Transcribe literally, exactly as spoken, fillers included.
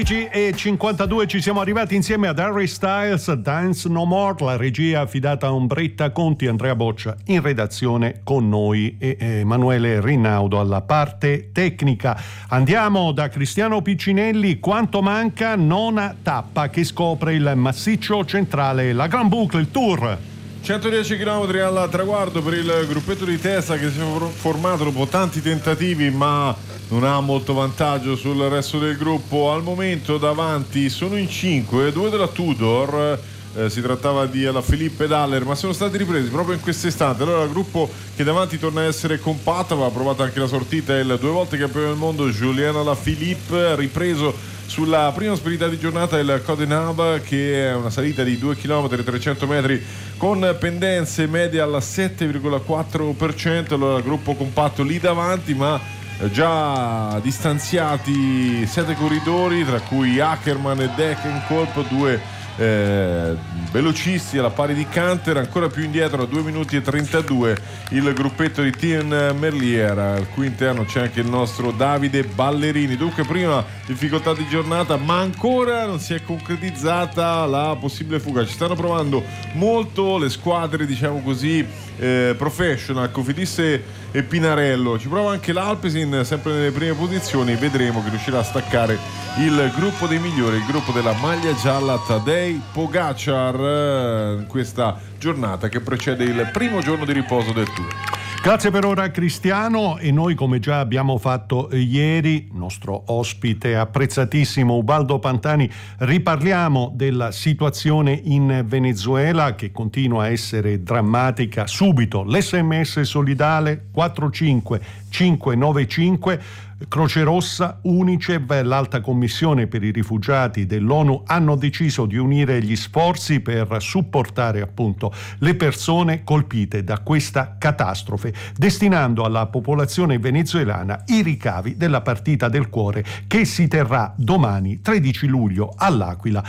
e cinquantadue ci siamo arrivati insieme ad Harry Styles, Dance No More, la regia affidata a Ombretta Conti, Andrea Boccia in redazione con noi e Emanuele Rinaudo alla parte tecnica. Andiamo da Cristiano Piccinelli, quanto manca nona tappa che scopre il massiccio centrale, la Grand Boucle, il Tour. centodieci chilometri al traguardo per il gruppetto di testa che si è formato dopo tanti tentativi, ma non ha molto vantaggio sul resto del gruppo. Al momento davanti sono in cinque, due della Tudor, eh, si trattava di Alaphilippe ed Haller, ma sono stati ripresi proprio in quest'istante. Allora il gruppo che davanti torna a essere compatto, aveva provato anche la sortita il due volte campione del mondo Julien Alaphilippe, ripreso sulla prima spedita di giornata il Codenab, che è una salita di due chilometri e trecento metri con pendenze medie al sette virgola quattro per cento. Allora il gruppo compatto lì davanti, ma già distanziati sette corridori, tra cui Ackermann e Degenkolb, due eh, velocisti alla pari di Canter. Ancora più indietro a due minuti e trentadue il gruppetto di Thiem Merlier, al cui interno c'è anche il nostro Davide Ballerini. Dunque prima difficoltà di giornata, ma ancora non si è concretizzata la possibile fuga. Ci stanno provando molto le squadre, diciamo così, eh, professional, Cofidis e Pinarello. Ci prova anche l'Alpecin, sempre nelle prime posizioni. Vedremo che riuscirà a staccare il gruppo dei migliori, il gruppo della maglia gialla Tadej Pogacar, in questa giornata che precede il primo giorno di riposo del Tour. Grazie per ora Cristiano, e noi, come già abbiamo fatto ieri, nostro ospite apprezzatissimo Ubaldo Pantani, riparliamo della situazione in Venezuela che continua a essere drammatica. Subito l'esse emme esse solidale quattro cinque cinque nove cinque, Croce Rossa, Unicef, l'Alta Commissione per i Rifugiati dell'ONU hanno deciso di unire gli sforzi per supportare appunto le persone colpite da questa catastrofe, destinando alla popolazione venezuelana i ricavi della partita del cuore che si terrà domani tredici luglio all'Aquila